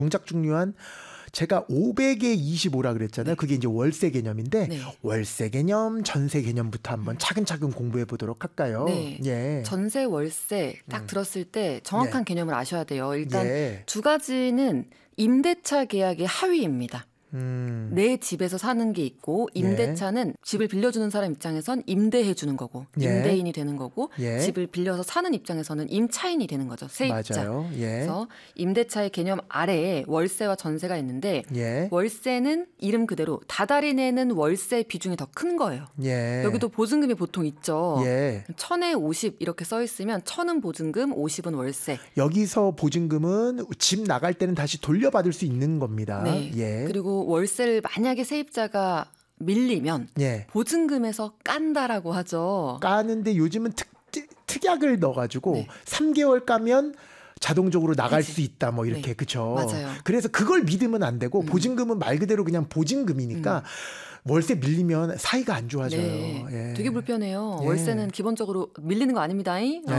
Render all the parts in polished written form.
동작 중요한 제가 500에 25라 그랬잖아요. 그게 이제 월세 개념인데 월세 개념, 전세 개념부터 한번 차근차근 공부해 보도록 할까요? 네. 예. 전세, 월세 딱 들었을 때 정확한 개념을 아셔야 돼요. 일단 두 가지는 임대차 계약의 하위입니다. 내 집에서 사는 게 있고 임대차는 집을 빌려주는 사람 입장에선 임대해 주는 거고 임대인이 되는 거고 집을 빌려서 사는 입장에서는 임차인이 되는 거죠. 세입자. 그래서 임대차의 개념 아래에 월세와 전세가 있는데 월세는 이름 그대로 다달이 내는 월세 비중이 더 큰 거예요. 여기도 보증금이 보통 있죠. 1000에 50 이렇게 써 있으면 1000은 보증금, 50은 월세. 여기서 보증금은 집 나갈 때는 다시 돌려받을 수 있는 겁니다. 그리고 월세를 만약에 세입자가 밀리면 보증금에서 깐다라고 하죠. 까는데 요즘은 특약을 넣어가지고 3개월 까면 자동적으로 나갈 수 있다 뭐 이렇게 그쵸. 맞아요. 그래서 그걸 믿으면 안 되고 보증금은 말 그대로 그냥 보증금이니까 월세 밀리면 사이가 안 좋아져요. 되게 불편해요. 월세는 기본적으로 밀리는 거 아닙니다.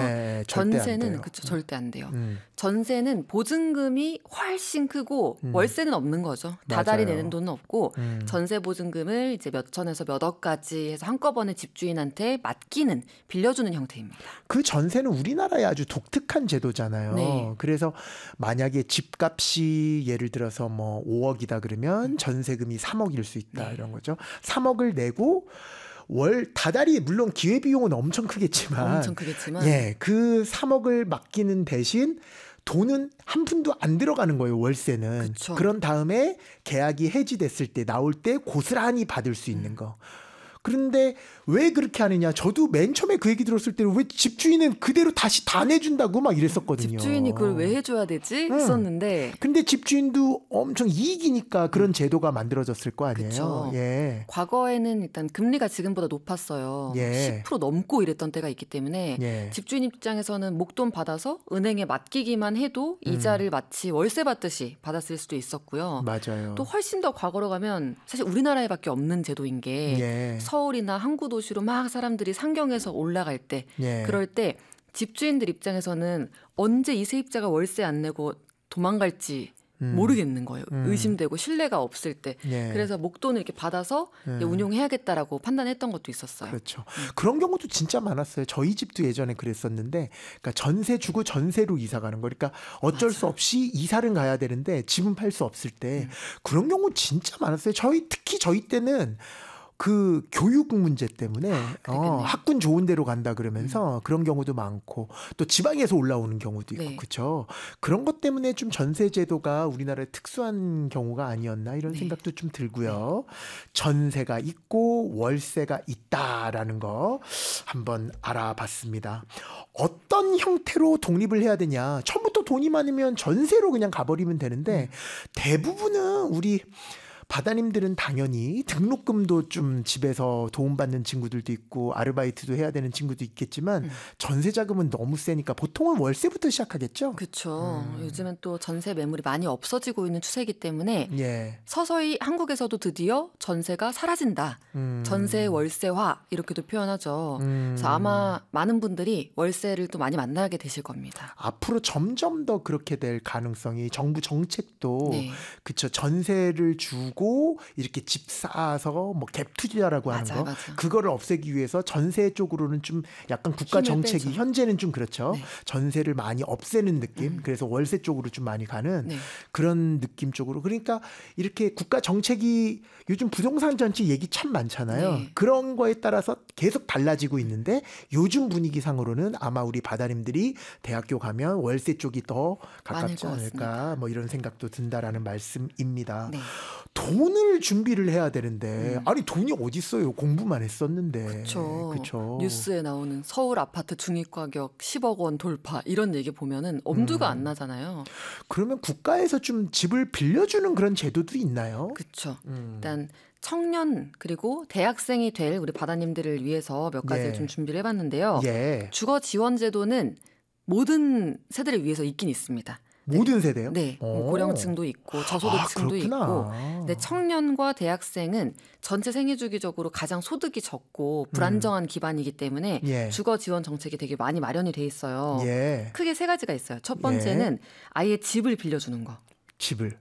전세는 그쵸, 절대 안 돼요. 전세는 보증금이 훨씬 크고 월세는 없는 거죠. 다달이 내는 돈은 없고 전세 보증금을 이제 몇 천에서 몇 억까지 해서 한꺼번에 집주인한테 맡기는 빌려주는 형태입니다. 그 전세는 우리나라의 아주 독특한 제도잖아요. 그래서 만약에 집값이 예를 들어서 뭐 5억이다 그러면 전세금이 3억일 수 있다 이런 거죠. 3억을 내고 월 다달이 물론 기회비용은 엄청 크겠지만 그 3억을 맡기는 대신 돈은 한 푼도 안 들어가는 거예요. 월세는. 그런 다음에 계약이 해지됐을 때 나올 때 고스란히 받을 수 있는 거. 그런데 왜 그렇게 하느냐. 저도 맨 처음에 그 얘기 들었을 때는 왜 집주인은 그대로 다시 다 내준다고 막 이랬었거든요. 집주인이 그걸 왜 해줘야 되지? 했었는데. 근데 집주인도 엄청 이익이니까 그런 제도가 만들어졌을 거 아니에요. 과거에는 일단 금리가 지금보다 높았어요. 10% 넘고 이랬던 때가 있기 때문에 집주인 입장에서는 목돈 받아서 은행에 맡기기만 해도 이자를 마치 월세 받듯이 받았을 수도 있었고요. 맞아요. 또 훨씬 더 과거로 가면 사실 우리나라에밖에 없는 제도인 게 서울이나 항구 도시로 막 사람들이 상경해서 올라갈 때 그럴 때 집주인들 입장에서는 언제 이 세입자가 월세 안 내고 도망갈지 모르겠는 거예요. 의심되고 신뢰가 없을 때. 그래서 목돈을 이렇게 받아서 운용해야겠다라고 판단했던 것도 있었어요. 그렇죠. 그런 경우도 진짜 많았어요. 저희 집도 예전에 그랬었는데 그러니까 전세 주고 전세로 이사 가는 거. 그러니까 어쩔 수 없이 이사를 가야 되는데 집은 팔 수 없을 때 그런 경우 진짜 많았어요. 특히 저희 때는 그 교육 문제 때문에 학군 좋은 데로 간다 그러면서 그런 경우도 많고 또 지방에서 올라오는 경우도 있고 그렇죠. 그런 것 때문에 좀 전세 제도가 우리나라의 특수한 경우가 아니었나 이런 생각도 좀 들고요. 전세가 있고 월세가 있다라는 거 한번 알아봤습니다. 어떤 형태로 독립을 해야 되냐. 처음부터 돈이 많으면 전세로 그냥 가버리면 되는데 대부분은 우리 바다님들은 당연히 등록금도 좀 집에서 도움받는 친구들도 있고 아르바이트도 해야 되는 친구도 있겠지만 전세자금은 너무 세니까 보통은 월세부터 시작하겠죠? 그렇죠. 요즘은 또 전세 매물이 많이 없어지고 있는 추세이기 때문에 서서히 한국에서도 드디어 전세가 사라진다. 전세 월세화 이렇게도 표현하죠. 그래서 아마 많은 분들이 월세를 또 많이 만나게 되실 겁니다. 앞으로 점점 더 그렇게 될 가능성이 정부 정책도 그쵸. 전세를 주고 이렇게 집 사서 뭐 갭 투자라고 하는 거 그거를 없애기 위해서 전세 쪽으로는 좀 약간 국가 정책이 현재는 좀 그렇죠. 전세를 많이 없애는 느낌. 그래서 월세 쪽으로 좀 많이 가는 그런 느낌 쪽으로. 그러니까 이렇게 국가 정책이 요즘 부동산 정책 얘기 참 많잖아요. 그런 거에 따라서 계속 달라지고 있는데 요즘 분위기상으로는 아마 우리 바다님들이 대학교 가면 월세 쪽이 더 가깝지 않을까 뭐 이런 생각도 든다라는 말씀입니다. 돈을 준비를 해야 되는데 아니 돈이 어디 있어요. 공부만 했었는데. 그렇죠. 뉴스에 나오는 서울 아파트 중위가격 10억 원 돌파 이런 얘기 보면은 엄두가 안 나잖아요. 그러면 국가에서 좀 집을 빌려주는 그런 제도도 있나요? 그렇죠. 일단 청년 그리고 대학생이 될 우리 바다님들을 위해서 몇 가지 좀 준비를 해봤는데요. 주거 지원 제도는 모든 세대를 위해서 있긴 있습니다. 모든 세대요? 네. 뭐 고령층도 있고 저소득층도 있고. 근데 청년과 대학생은 전체 생애 주기적으로 가장 소득이 적고 불안정한 기반이기 때문에 주거 지원 정책이 되게 많이 마련이 돼 있어요. 크게 세 가지가 있어요. 첫 번째는 아예 집을 빌려주는 거. 집을